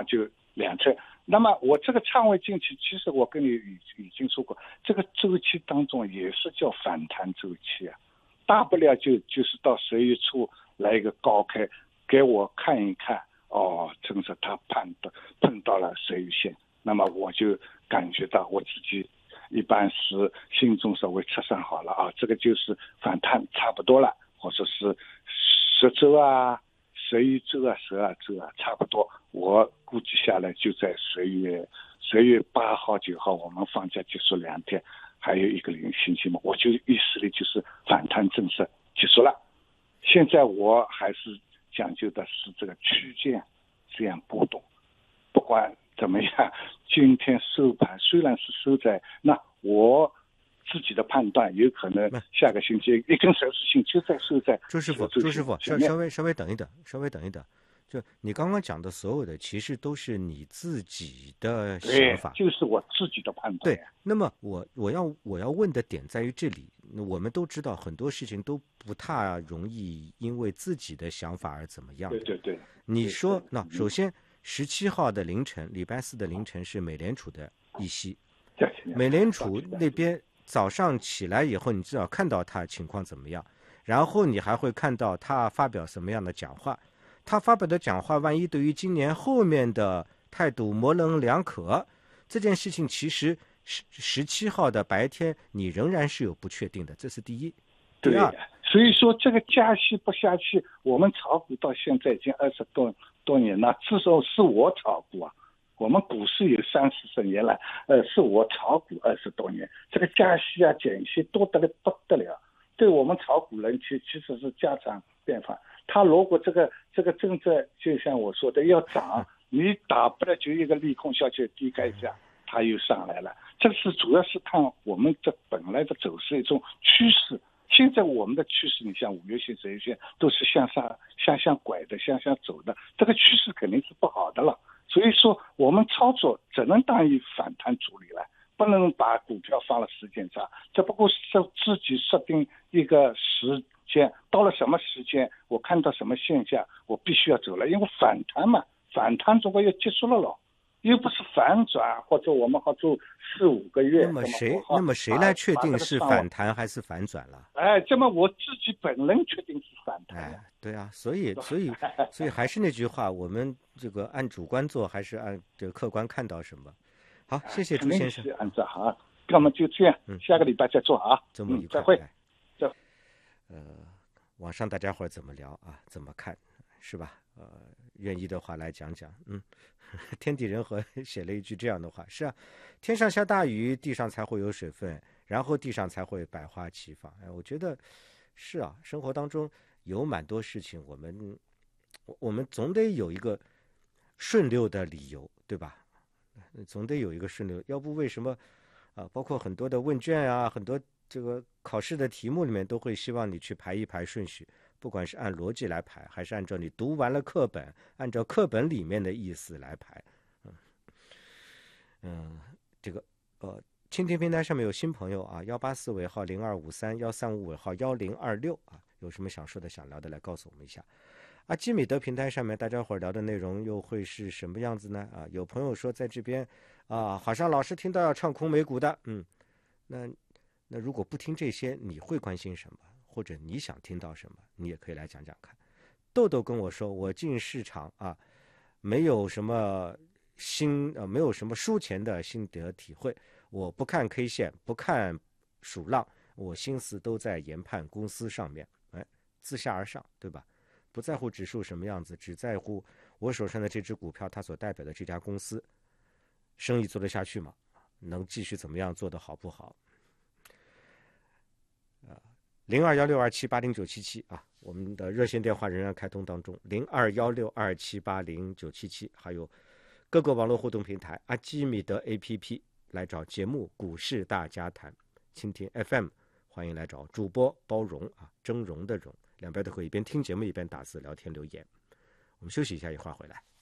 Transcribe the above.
就2侧。那么我这个仓位进去，其实我跟你已经说过，这个周期当中也是叫反弹周期啊，大不了就是到10月初来一个高开，给我看一看，正是它碰到了10月线，那么我就感觉到我自己一般是心中稍微测算好了啊，这个就是反弹差不多了，或者是10周啊、11周啊、12周啊，差不多。我估计下来就在10月8号、9号，我们放假结束2天，还有1个星期嘛，我就意识里就是反弹正式结束了。现在我还是讲究的是这个区间这样波动，不管怎么样，今天收盘虽然是收在那，我自己的判断有可能下个星期一根手指性就在收在。 周师傅，稍微等一等，就你刚刚讲的所有的，其实都是你自己的想法， 就是我自己的判断。 对，那么我要问的点在于这里，我们都知道很多事情都不太容易因为自己的想法而怎么样。 对。 你说，那首先17号的凌晨，礼拜4的凌晨是美联储的议息，美联储那边早上起来以后，你至少看到他情况怎么样，然后你还会看到他发表什么样的讲话。他发表的讲话，万一对于今年后面的态度模棱两可，这件事情其实17号的白天你仍然是有不确定的，这是第一。第二， 所以说这个加息不下去，我们炒股到现在已经20多年了，至少是我炒股啊。我们股市有30年了，是我炒股20多年，这个加息啊、减息多得了不得了，对我们炒股人其实是家常便饭。他如果这个政策就像我说的要涨，你打不了就一个利空消息低开价，它又上来了。这是主要是看我们这本来的走势一种趋势。现在我们的趋势，你像5月线、10月线都是向上拐的、向上走的，这个趋势肯定是不好的了。所以说，我们操作只能当一反弹处理了，不能把股票放了时间差。只不过是自己设定一个时间，到了什么时间，我看到什么现象，我必须要走了，因为反弹嘛，反弹总归要结束了咯。又不是反转，或者我们好做4-5个月。 那么谁来确定是反弹还是反转了？ 这么我自己本人确定是反弹。 对啊，所以还是那句话，我们这个按主观做，还是按这个客观看到什么？好，谢谢朱先生。 按照好，那么就这样，下个礼拜再做啊。 周末愉快。 再会。 网上大家伙怎么聊啊？怎么看？是吧？愿意的话来讲讲。天地人和写了一句这样的话，是啊，天上下大雨，地上才会有水分，然后地上才会百花齐放。我觉得是啊，生活当中有蛮多事情，我们总得有一个顺溜的理由，对吧？总得有一个顺溜，要不为什么包括很多的问卷啊，很多这个考试的题目里面都会希望你去排一排顺序，不管是按逻辑来排，还是按照你读完了课本，按照课本里面的意思来排。这个蜻蜓平台上面有新朋友啊，184尾号0253，135尾号1026啊，有什么想说的、想聊的，来告诉我们一下。基米德平台上面大家伙聊的内容又会是什么样子呢？有朋友说在这边好像老是听到要唱空美股的，那如果不听这些，你会关心什么？或者你想听到什么？你也可以来讲讲看。豆豆跟我说，我进市场没有什么没有什么输钱的心得体会，我不看 K 线，不看数浪，我心思都在研判公司上面，自下而上，对吧？不在乎指数什么样子，只在乎我手上的这只股票，它所代表的这家公司生意做得下去吗？能继续怎么样，做得好不好？021627809777我们的热线电话仍然开通当中，021627809777，还有各个网络互动平台基米德 APP 来找节目股市大家谈，蜻蜓 FM 欢迎来找主播包容峥嵘的嵘，两边都可以一边听节目一边打字聊天留言。我们休息一下，一会儿回来。